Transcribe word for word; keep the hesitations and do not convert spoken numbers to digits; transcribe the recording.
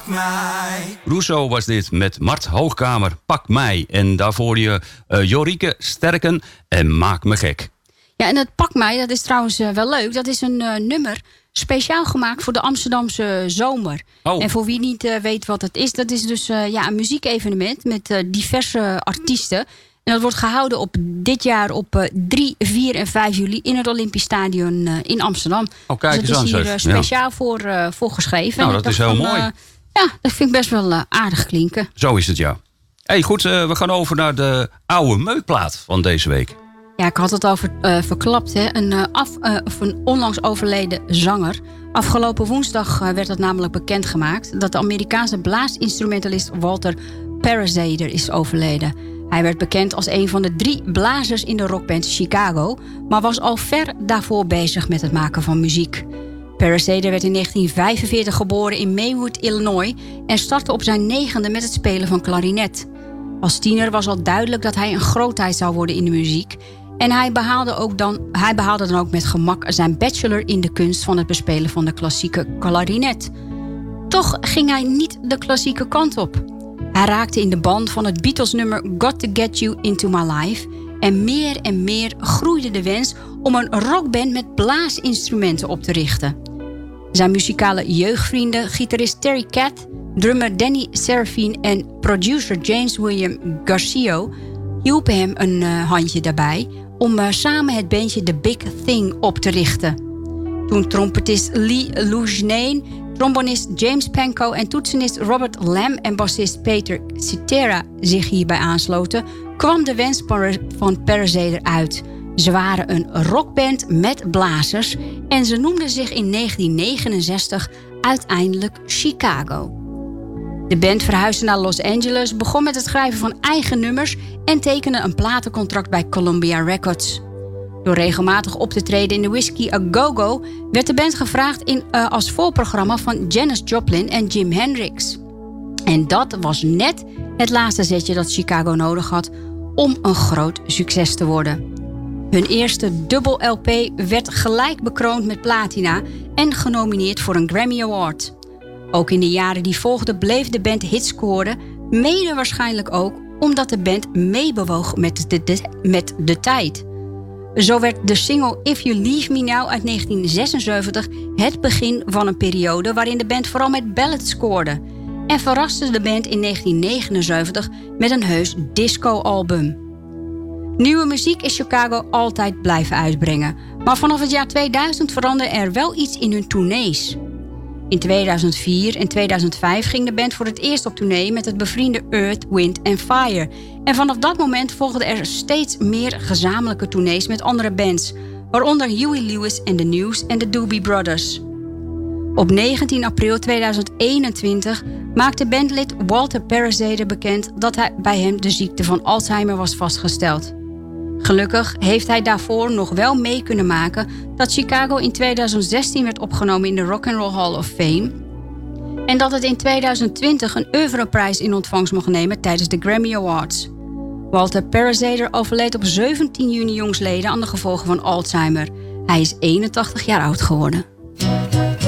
Pak mij. Rousseau was dit met Mart Hoogkamer, Pak mij. En daarvoor je uh, Jorike Sterken en Maak me gek. Ja, en het Pak mij, dat is trouwens uh, wel leuk. Dat is een uh, nummer speciaal gemaakt voor de Amsterdamse zomer. Oh. En voor wie niet uh, weet wat het is, dat is dus uh, ja, een muziekevenement met uh, diverse artiesten. En dat wordt gehouden op dit jaar op uh, drie, vier en vijf juli in het Olympisch Stadion uh, in Amsterdam. Oh, kijk dus eens dat is aan, hier uh, zeg. speciaal Ja. voor, uh, voor geschreven. Nou, en dat is heel van, mooi. Uh, ja, dat vind ik best wel uh, aardig klinken. Zo is het, ja. Hey, goed, uh, we gaan over naar de oude meukplaat van deze week. Ja, ik had het over uh, verklapt. Hè. Een, uh, af, uh, of een onlangs overleden zanger. Afgelopen woensdag uh, werd het namelijk bekendgemaakt dat de Amerikaanse blaasinstrumentalist Walter Parazader is overleden. Hij werd bekend als een van de drie blazers in de rockband Chicago, maar was al ver daarvoor bezig met het maken van muziek. Parazader werd in negentien vijfenveertig geboren in Maywood, Illinois en startte op zijn negende met het spelen van klarinet. Als tiener was al duidelijk dat hij een grootheid zou worden in de muziek. En hij behaalde, ook dan, hij behaalde dan ook met gemak zijn bachelor in de kunst van het bespelen van de klassieke klarinet. Toch ging hij niet de klassieke kant op. Hij raakte in de band van het Beatles-nummer Got to Get You Into My Life. En meer en meer groeide de wens om een rockband met blaasinstrumenten op te richten. Zijn muzikale jeugdvrienden, gitarist Terry Kath, drummer Danny Serafine en producer James William Garcia hielpen hem een uh, handje daarbij om uh, samen het bandje The Big Thing op te richten. Toen trompetist Lee Lugenane, trombonist James Pankow en toetsenist Robert Lamb en bassist Peter Cetera zich hierbij aansloten, kwam de wens van Parazader uit. Ze waren een rockband met blazers en ze noemden zich in negentien negenenzestig uiteindelijk Chicago. De band verhuisde naar Los Angeles, begon met het schrijven van eigen nummers en tekende een platencontract bij Columbia Records. Door regelmatig op te treden in de Whiskey A Go-Go werd de band gevraagd in, uh, als voorprogramma van Janis Joplin en Jim Hendrix. En dat was net het laatste zetje dat Chicago nodig had om een groot succes te worden. Hun eerste dubbel L P werd gelijk bekroond met platina en genomineerd voor een Grammy Award. Ook in de jaren die volgden bleef de band hits scoren, mede waarschijnlijk ook omdat de band meebewoog met de, de, met de tijd. Zo werd de single If You Leave Me Now uit negentien zesenzeventig het begin van een periode waarin de band vooral met ballads scoorde. En verraste de band in negentien negenenzeventig met een heus disco-album. Nieuwe muziek is Chicago altijd blijven uitbrengen, maar vanaf het jaar tweeduizend veranderde er wel iets in hun tournees. In tweeduizend vier en tweeduizend vijf ging de band voor het eerst op tournee met het bevriende Earth, Wind and Fire. En vanaf dat moment volgden er steeds meer gezamenlijke tournees met andere bands, waaronder Huey Lewis and the News en de Doobie Brothers. Op negentien april tweeduizend eenentwintig maakte bandlid Walter Parazader bekend dat hij bij hem de ziekte van Alzheimer was vastgesteld. Gelukkig heeft hij daarvoor nog wel mee kunnen maken dat Chicago in tweeduizend zestien werd opgenomen in de Rock and Roll Hall of Fame en dat het in tweeduizend twintig een oeuvreprijs in ontvangst mocht nemen tijdens de Grammy Awards. Walter Parazader overleed op zeventien juni jongsleden aan de gevolgen van Alzheimer. Hij is eenentachtig jaar oud geworden.